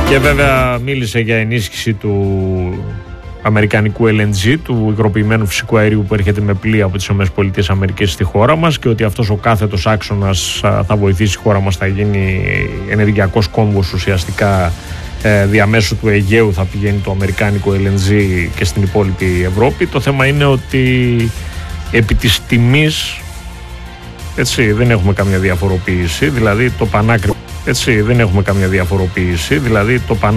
Και βέβαια μίλησε για ενίσχυση του αμερικανικού LNG, του υγροποιημένου φυσικού αερίου που έρχεται με πλοία από τις ΗΠΑ στη χώρα μας, και ότι αυτός ο κάθετος άξονας θα βοηθήσει η χώρα μας, θα γίνει ενεργειακός κόμβος ουσιαστικά, διαμέσου του Αιγαίου θα πηγαίνει το αμερικάνικο LNG και στην υπόλοιπη Ευρώπη. Το θέμα είναι ότι επί της τιμής, έτσι, δεν έχουμε καμία διαφοροποίηση, δηλαδή το πανάκριβο, έτσι, δεν έχουμε καμία διαφοροποίηση, δηλαδή το